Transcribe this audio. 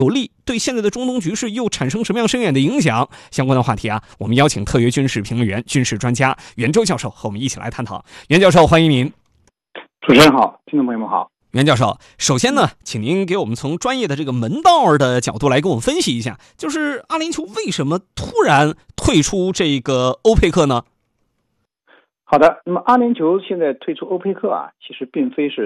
有利，对现在的中东局势又产生什么样深远的影响？相关的话题啊，我们邀请特约军事评论员、军事专家袁周教授和我们一起来探讨。袁教授，欢迎您。 主持人好，听众朋友们好。 袁教授，首先呢，请您给我们从专业的这个门道的角度来给我们分析一下，就是阿联酋为什么突然退出这个欧佩克呢？ 好的，那么阿联酋现在退出欧佩克啊，其实并非是